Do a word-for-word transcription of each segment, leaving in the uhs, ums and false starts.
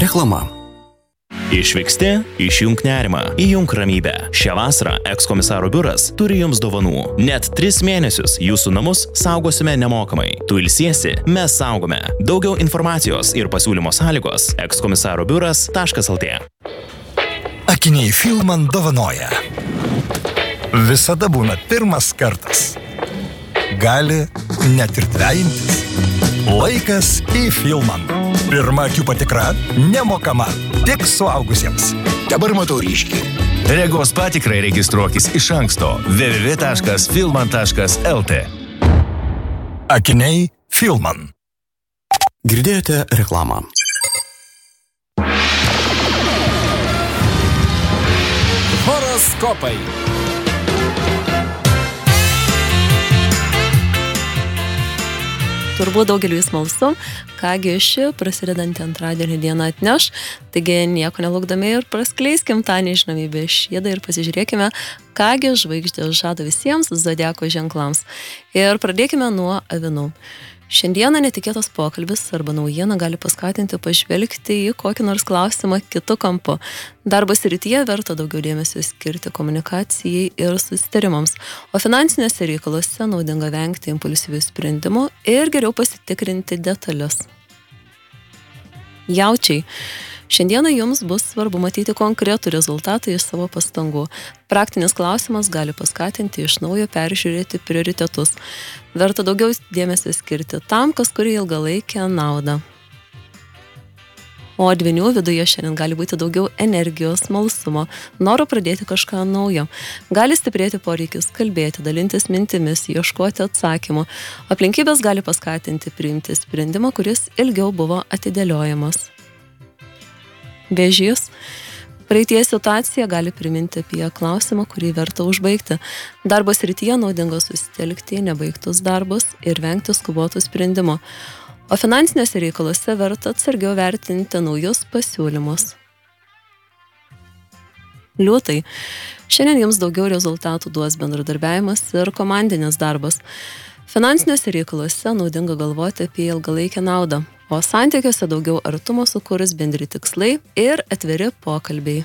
Reklama. Išvyksti, išjunk nerimą, įjunk ramybę. Šią vasarą ekskomisaro biuras turi jums dovanų. Net tris mėnesius jūsų namus saugosime nemokamai. Tu ilsiesi, mes saugome. Daugiau informacijos ir pasiūlymo sąlygos ekskomisaro biuras taškas lt. Akiniai Filman dovanoja. Visada būna pirmas kartas. Gali net ir dvejintis. Laikas į Filman. Pirma akių patikra nemokama, tik suaugusiems. Dabar matau ryškiai. Regos patikrai registruokis iš anksto w w w taškas filman taškas lt. Akiniai Filman. Girdėjote reklamą. Horoskopai. Turbūt daugeliui smalsu, kągi ši prasidedantį antradienį dieną atneš, taigi nieko nelaukdami ir praskleiskim tą nežinomybę šydą ir pasižiūrėkime, kągi žvaigždės žada visiems zodiako ženklams. Ir pradėkime nuo avinų. Šiandieną netikėtas pokalbis arba naujiena gali paskatinti pažvelgti į kokį nors klausimą kitu kampu. Darbo srityje verta daugiau dėmesio skirti komunikacijai ir susitarimams, o finansinėse reikaluose naudinga vengti impulsyvių sprendimų ir geriau pasitikrinti detalės. Jaučiai. Šiandieną jums bus svarbu matyti konkretų rezultatą iš savo pastangų. Praktinis klausimas gali paskatinti iš naujo peržiūrėti prioritetus. Verta daugiau dėmesio skirti tam, kas kuria ilgalaikę naudą. O dvynių viduje šiandien gali būti daugiau energijos, smalsumo, noro pradėti kažką naujo. Gali stiprėti poreikis kalbėti, dalintis mintimis, ieškoti atsakymų. Aplinkybės gali paskatinti priimti sprendimą, kuris ilgiau buvo atidėliojamas. Vėžys. Praeities situacija gali priminti apie klausimą, kurį verta užbaigti. Darbo srityje naudinga susitelkti nebaigtus darbus ir vengti skubotų sprendimų. O finansinėse reikaluose verta atsargiau vertinti naujus pasiūlymus. Liūtai. Šiandien jums daugiau rezultatų duos bendradarbiavimas ir komandinis darbas. Finansinėse reikaluose naudinga galvoti apie ilgalaikę naudą, o santykiuose daugiau artumo sukurs bendri tikslai ir atviri pokalbiai.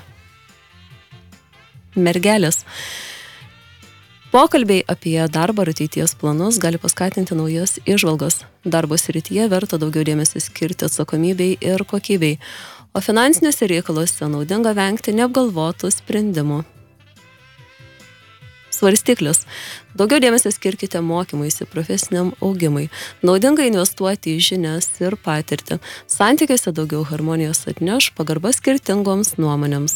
Mergelės. Pokalbiai apie darbą ir ateities planus gali paskatinti naujas įžvalgas. Darbo srityje verta daugiau dėmesio skirti atsakomybei ir kokybei, o finansinėse reikaluose naudinga vengti neapgalvotų sprendimų. Svarstyklis. Daugiau dėmesio skirkite mokymuisi, profesiniam augimui. Naudinga investuoti į žinias ir patirtį. Santykiuose daugiau harmonijos atneš pagarba skirtingoms nuomonėms.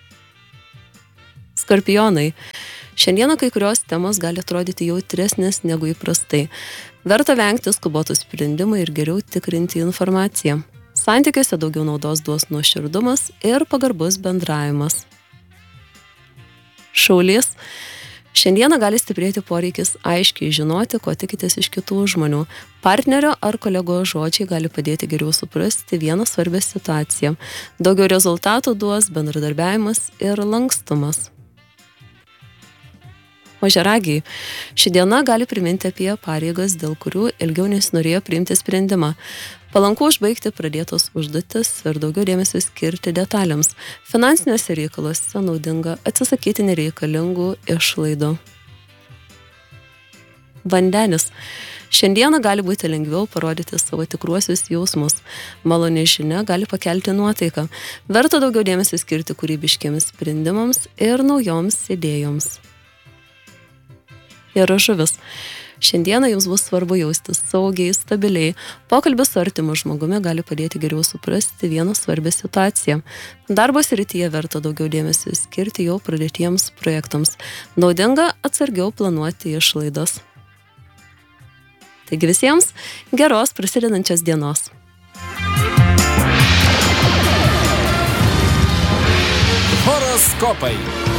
Skorpionai. Šiandieną kai kurios temos gali atrodyti jautresnės negu įprastai. Verta vengti skubotų sprendimų ir geriau tikrinti informaciją. Santykiuose daugiau naudos duos nuoširdumas ir pagarbus bendravimas. Šaulys. Šiandieną gali stiprėti poreikis aiškiai žinoti, ko tikitės iš kitų žmonių. Partnerio ar kolegos žodžiai gali padėti geriau suprasti vieną svarbią situaciją. Daugiau rezultatų duos bendradarbiavimas ir lankstumas. Ožiaragiai. Ši diena gali priminti apie pareigas, dėl kurių ilgiau nesinorėjo priimti sprendimą. Palanku užbaigti pradėtos užduotis ir daugiau dėmesio skirti detalėms. Finansiniuose reikaluose naudinga atsisakyti nereikalingų išlaidų. Vandenis. Šiandieną gali būti lengviau parodyti savo tikruosius jausmus. Maloni žinia gali pakelti nuotaiką. Verta daugiau dėmesio skirti kūrybiškiems sprendimams ir naujoms idėjoms. Ir žuvis. Šiandieną jums bus svarbu jaustis saugiai, stabiliai. Pokalbis su artimu žmogumi gali padėti geriau suprasti vieną svarbią situaciją. Darbo srityje verta daugiau dėmesio skirti jau pradėtiems projektams. Naudinga atsargiau planuoti išlaidas. Taigi visiems geros prasidedančios dienos. Horoskopai.